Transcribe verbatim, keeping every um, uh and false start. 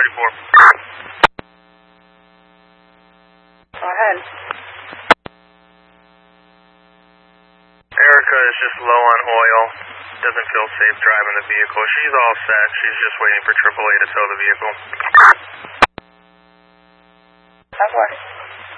two four. Go ahead. Erica is just low on oil. Doesn't feel safe driving the vehicle. She's all set. She's just waiting for triple A to tow the vehicle. That works.